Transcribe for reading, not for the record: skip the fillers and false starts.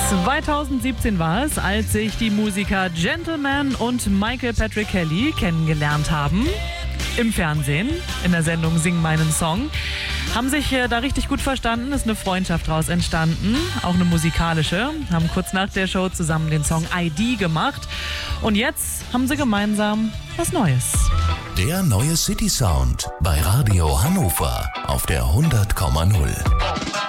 2017 war es, als sich die Musiker Gentleman und Michael Patrick Kelly kennengelernt haben. Im Fernsehen, in der Sendung Sing meinen Song. Haben sich da richtig gut verstanden, ist eine Freundschaft daraus entstanden, auch eine musikalische. Haben kurz nach der Show zusammen den Song ID gemacht. Und jetzt haben sie gemeinsam was Neues. Der neue City Sound bei Radio Hannover auf der 100,0.